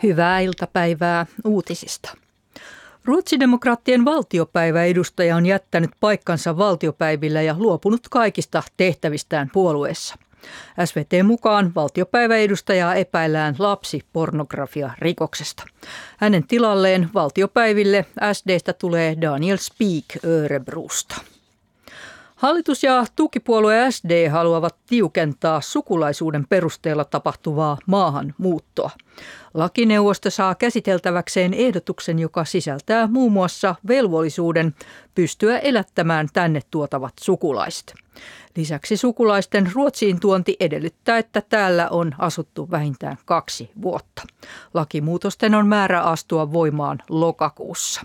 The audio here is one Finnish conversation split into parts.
Hyvää iltapäivää uutisista. Ruotsidemokraattien valtiopäiväedustaja on jättänyt paikkansa valtiopäivillä ja luopunut kaikista tehtävistään puolueessa. SVT mukaan valtiopäiväedustajaa epäillään lapsipornografia-rikoksesta. Hänen tilalleen valtiopäiville SD:stä tulee Daniel Spik Örebrosta. Hallitus ja tukipuolue SD haluavat tiukentaa sukulaisuuden perusteella tapahtuvaa maahanmuuttoa. Lakineuvosto saa käsiteltäväkseen ehdotuksen, joka sisältää muun muassa velvollisuuden pystyä elättämään tänne tuotavat sukulaiset. Lisäksi sukulaisten Ruotsiin tuonti edellyttää, että täällä on asuttu vähintään 2 vuotta. Lakimuutosten on määrä astua voimaan lokakuussa.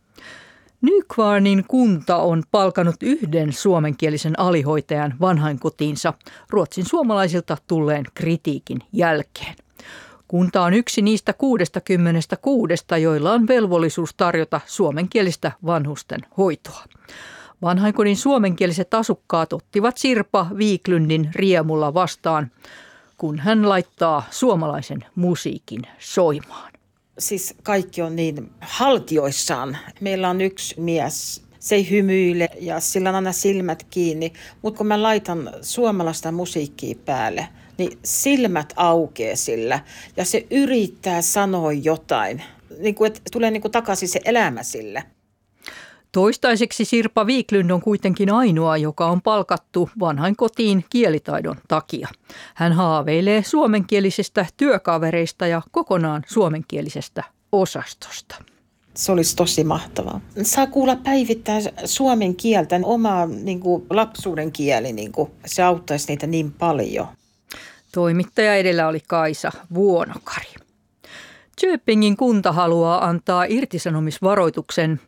Nykvarnin kunta on palkanut 1 suomenkielisen alihoitajan vanhainkotiinsa Ruotsin suomalaisilta tulleen kritiikin jälkeen. Kunta on yksi niistä 66, joilla on velvollisuus tarjota suomenkielistä vanhusten hoitoa. Vanhainkodin suomenkieliset asukkaat ottivat Sirpa Wiklundin riemulla vastaan, kun hän laittaa suomalaisen musiikin soimaan. Siis kaikki on niin haltioissaan. Meillä on yksi mies, se ei hymyile ja sillä on aina silmät kiinni. Mutta kun mä laitan suomalaista musiikkia päälle, niin silmät aukeaa sillä ja se yrittää sanoa jotain. Niin kuin, että tulee niin kuin takaisin se elämä sille. Toistaiseksi Sirpa Wiklund on kuitenkin ainoa, joka on palkattu vanhainkotiin kielitaidon takia. Hän haaveilee suomenkielisistä työkavereista ja kokonaan suomenkielisestä osastosta. Se olisi tosi mahtavaa. Saa kuulla päivittäin suomen kieltä, oma niin kuin lapsuuden kieli, niin kuin, se auttaisi niitä niin paljon. Toimittaja edellä oli Kaisa Vuonokari. Köpingin kunta haluaa antaa irtisanomisvaroituksen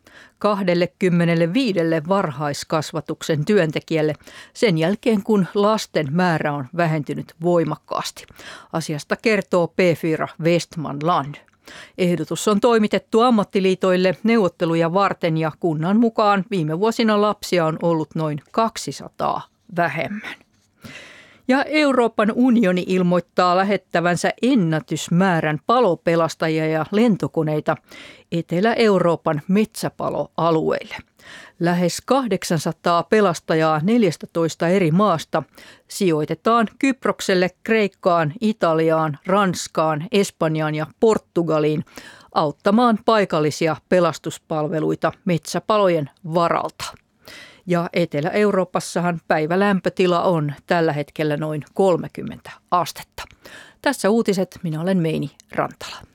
25 varhaiskasvatuksen työntekijälle sen jälkeen, kun lasten määrä on vähentynyt voimakkaasti. Asiasta kertoo P4 Westmanland. Ehdotus on toimitettu ammattiliitoille neuvotteluja varten ja kunnan mukaan viime vuosina lapsia on ollut noin 200 vähemmän. Ja Euroopan unioni ilmoittaa lähettävänsä ennätysmäärän palopelastajia ja lentokoneita Etelä-Euroopan metsäpaloalueille. Lähes 800 pelastajaa 14 eri maasta sijoitetaan Kyprokselle, Kreikkaan, Italiaan, Ranskaan, Espanjaan ja Portugaliin auttamaan paikallisia pelastuspalveluita metsäpalojen varalta. Ja Etelä-Euroopassahan päivälämpötila on tällä hetkellä noin 30 astetta. Tässä uutiset, minä olen Meini Rantala.